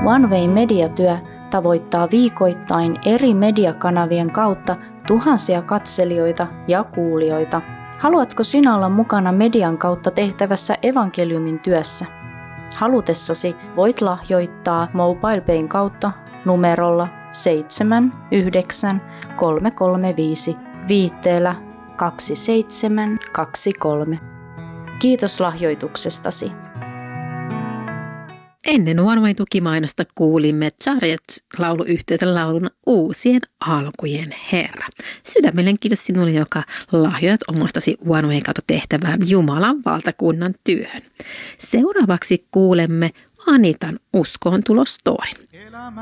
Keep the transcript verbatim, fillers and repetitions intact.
One Way mediatyö tavoittaa viikoittain eri mediakanavien kautta tuhansia katselijoita ja kuulijoita. Haluatko sinä olla mukana median kautta tehtävässä evankeliumin työssä? Halutessasi voit lahjoittaa MobilePayn kautta numerolla seitsemän yhdeksän kolme kolme viisi viitteellä kaksi seitsemän kaksi kolme. Kiitos lahjoituksestasi. Ennen One Way -tukimainosta kuulimme Chariots-lauluyhteyden laulun Uusien alkujen Herra. Sydämellinen kiitos sinulle, joka lahjoit omastasi One Way kautta tehtävään Jumalan valtakunnan työhön. Seuraavaksi kuulemme Anitan uskoontulostorin.